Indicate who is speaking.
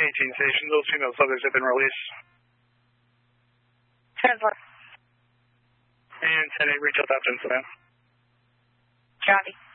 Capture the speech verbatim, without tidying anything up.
Speaker 1: eighteen station, those female subjects have been released.
Speaker 2: ten four.
Speaker 1: And ten eight, reach out that incident.
Speaker 2: Copy.